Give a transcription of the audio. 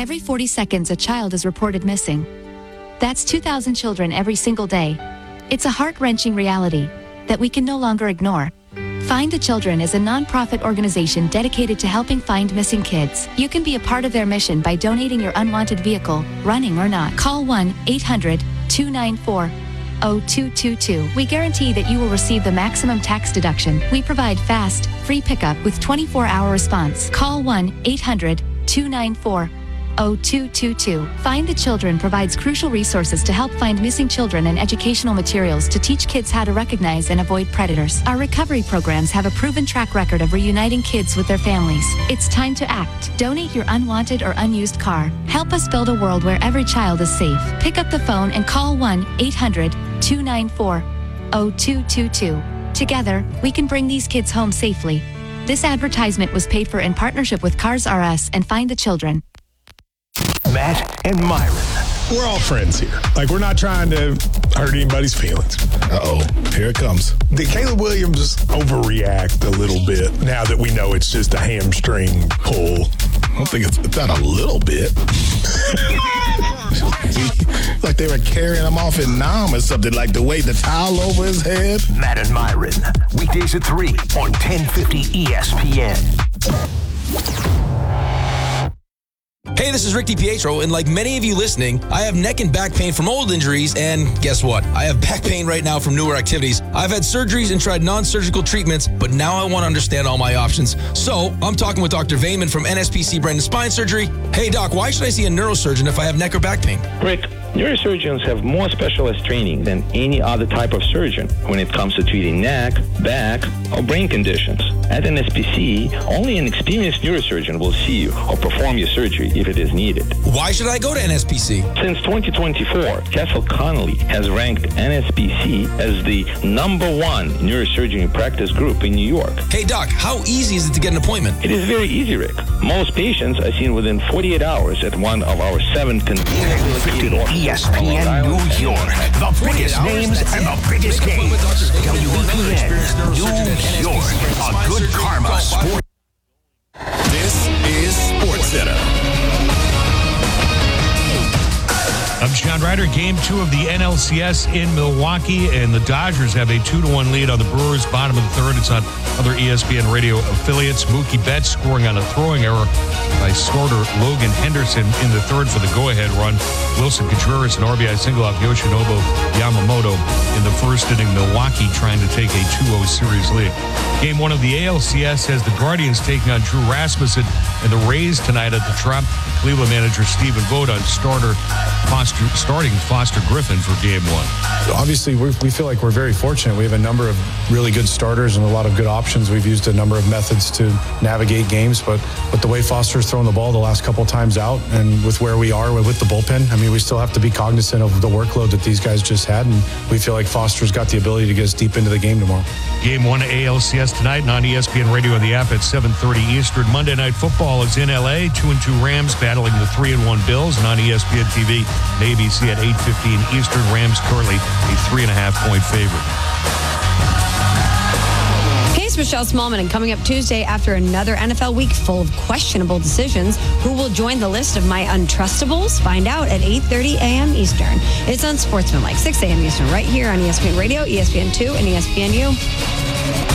Every 40 seconds, a child is reported missing. That's 2,000 children every single day. It's a heart-wrenching reality that we can no longer ignore. Find the Children is a non-profit organization dedicated to helping find missing kids. You can be a part of their mission by donating your unwanted vehicle, running or not. Call 1-800-294-0222. We guarantee that you will receive the maximum tax deduction. We provide fast, free pickup with 24-hour response. Call 1-800-294-0222. Find the Children provides crucial resources to help find missing children and educational materials to teach kids how to recognize and avoid predators. Our recovery programs have a proven track record of reuniting kids with their families. It's time to act. Donate your unwanted or unused car. Help us build a world where every child is safe. Pick up the phone and call 1-800-294-0222. Together, we can bring these kids home safely. This advertisement was paid for in partnership with Cars R Us and Find the Children. Matt and Myron. We're all friends here. Like, we're not trying to hurt anybody's feelings. Uh-oh, here it comes. Did Caleb Williams overreact a little bit now that we know it's just a hamstring pull? I don't think it's not a little bit. Like they were carrying him off in Nam or something, like the weight the towel over his head. Matt and Myron. Weekdays at 3 on 1050 ESPN. Hey, this is Rick DiPietro, and like many of you listening, I have neck and back pain from old injuries, and guess what? I have back pain right now from newer activities. I've had surgeries and tried non-surgical treatments, but now I want to understand all my options. So, I'm talking with Dr. Vayman from NSPC Brandon Spine Surgery. Hey, Doc, why should I see a neurosurgeon if I have neck or back pain? Rick, neurosurgeons have more specialist training than any other type of surgeon when it comes to treating neck, back, or brain conditions. At NSPC, only an experienced neurosurgeon will see you or perform your surgery if it is needed. Why should I go to NSPC? Since 2024, Castle Connolly has ranked NSPC as the #1 neurosurgery practice group in New York. Hey, Doc, how easy is it to get an appointment? It is very easy, Rick. Most patients are seen within 48 hours at one of our 7 convenient located offices. ESPN New York. The biggest names and the biggest games. WEPN New York. A good karma sport. This is SportsCenter. I'm John Ryder. Game 2 of the NLCS in Milwaukee, and the Dodgers have a 2-1 lead on the Brewers. Bottom of the third. It's on other ESPN radio affiliates. Mookie Betts scoring on a throwing error by starter Logan Henderson in the third for the go-ahead run. Wilson Contreras, an RBI single off Yoshinobu Yamamoto in the first inning. Milwaukee trying to take a 2-0 series lead. Game 1 of the ALCS has the Guardians taking on Drew Rasmussen and the Rays tonight at the Trop. Cleveland manager Stephen Vogt on starting Foster Griffin for Game 1. Obviously, we feel like we're very fortunate. We have a number of really good starters and a lot of good options. We've used a number of methods to navigate games, but with the way Foster's thrown the ball the last couple times out and with where we are with the bullpen, I mean, we still have to be cognizant of the workload that these guys just had, and we feel like Foster's got the ability to get us deep into the game tomorrow. Game 1 ALCS tonight and on ESPN Radio and the app at 7:30 Eastern. Monday Night Football is in L.A. 2-2 Rams battling the 3-1 Bills, and on ESPN TV and ABC at 8:15 Eastern. Rams currently a 3.5-point favorite. Hey, it's Michelle Smallman, and coming up Tuesday after another NFL week full of questionable decisions, who will join the list of my untrustables? Find out at 8:30 a.m. Eastern. It's on Sportsmanlike, 6 a.m. Eastern, right here on ESPN Radio, ESPN2, and ESPNU.